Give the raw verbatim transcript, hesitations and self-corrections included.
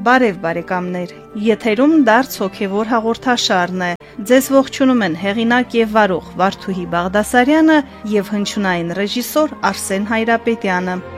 Բարև բարեկամներ, եթերում դարձ հոգևոր հաղորդաշարն է, ձեզ ողջունում են հեղինակ եւ վարող Վարդուհի Բաղդասարյանը եւ հնչյունային ռեժիսոր Արսեն Հայրապետյանը։